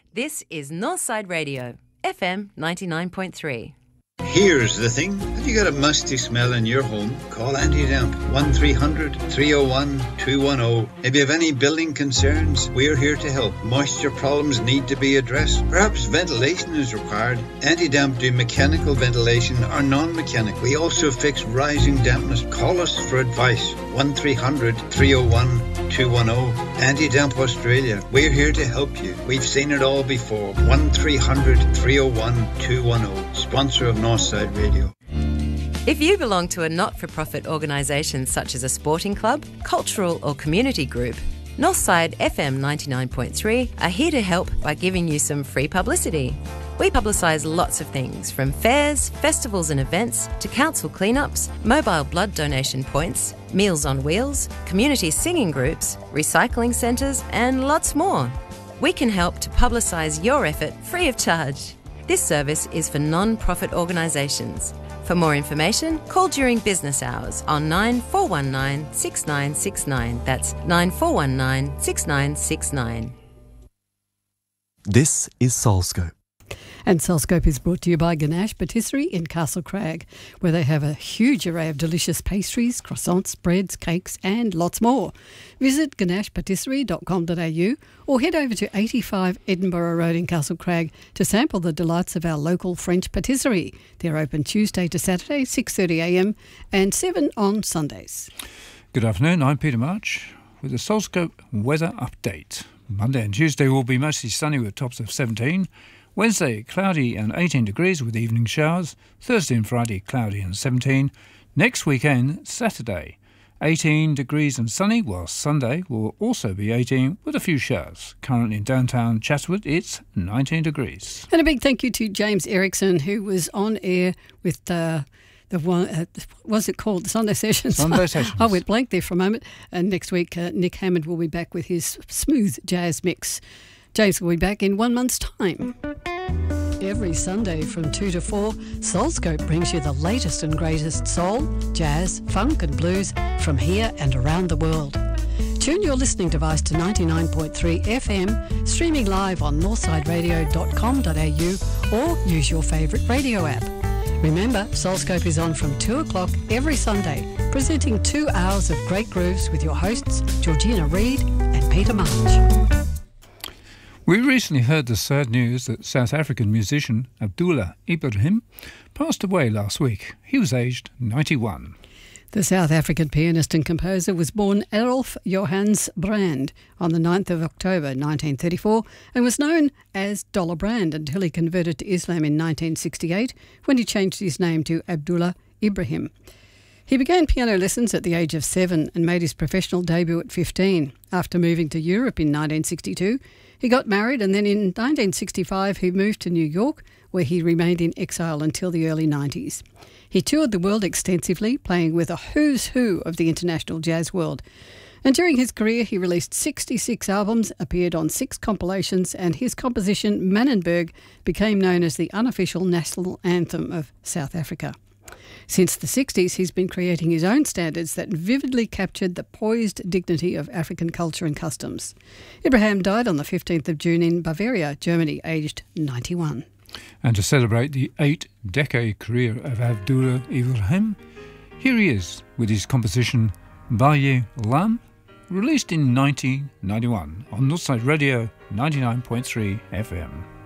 This is Northside Radio, FM 99.3. Here's the thing. Have you got a musty smell in your home? Call Anti-Damp 1300-301-210. If you have any building concerns, we're here to help. Moisture problems need to be addressed. Perhaps ventilation is required. Anti-Damp do mechanical ventilation or non-mechanical. We also fix rising dampness. Call us for advice. 1300-301-210. Anti-Damp Australia. We're here to help you. We've seen it all before. 1300-301-210. Sponsor of Northside Radio. If you belong to a not-for-profit organisation such as a sporting club, cultural or community group, Northside FM 99.3 are here to help by giving you some free publicity. We publicise lots of things, from fairs, festivals and events, to council cleanups, mobile blood donation points, Meals on Wheels, community singing groups, recycling centres and lots more. We can help to publicise your effort free of charge. This service is for non-profit organisations. For more information, call during business hours on 9419 6969. That's 9419 6969. This is Soulscope. And Soulscope is brought to you by Ganache Patisserie in Castle Crag, where they have a huge array of delicious pastries, croissants, breads, cakes and lots more. Visit ganachepatisserie.com.au or head over to 85 Edinburgh Road in Castle Crag to sample the delights of our local French patisserie. They're open Tuesday to Saturday, 6:30am and 7 on Sundays. Good afternoon, I'm Peter March with the Soulscope weather update. Monday and Tuesday will be mostly sunny with tops of 17. Wednesday, cloudy and 18 degrees with evening showers. Thursday and Friday, cloudy and 17. Next weekend, Saturday, 18 degrees and sunny, while Sunday will also be 18 with a few showers. Currently in downtown Chatswood, it's 19 degrees. And a big thank you to James Erickson, who was on air with the one, what's it called? The Sunday Sessions. Sunday Sessions. I went blank there for a moment. And next week, Nick Hammond will be back with his smooth jazz mix. James will be back in 1 month's time. Every Sunday from 2 to 4, Soulscope brings you the latest and greatest soul, jazz, funk and blues from here and around the world. Tune your listening device to 99.3 FM, streaming live on northsideradio.com.au or use your favourite radio app. Remember, Soulscope is on from 2 o'clock every Sunday, presenting 2 hours of great grooves with your hosts, Georgina Reid and Peter March. We recently heard the sad news that South African musician Abdullah Ibrahim passed away last week. He was aged 91. The South African pianist and composer was born Adolf Johannes Brand on the 9th of October 1934 and was known as Dollar Brand until he converted to Islam in 1968 when he changed his name to Abdullah Ibrahim. He began piano lessons at the age of 7 and made his professional debut at 15. After moving to Europe in 1962, he got married and then in 1965 he moved to New York, where he remained in exile until the early 90s. He toured the world extensively, playing with a who's who of the international jazz world. And during his career he released 66 albums, appeared on 6 compilations, and his composition Manenberg became known as the unofficial national anthem of South Africa. Since the 60s, he's been creating his own standards that vividly captured the poised dignity of African culture and customs. Ibrahim died on the 15th of June in Bavaria, Germany, aged 91. And to celebrate the 8-decade career of Abdullah Ibrahim, here he is with his composition Baye Lam, released in 1991 on Northside Radio 99.3 FM.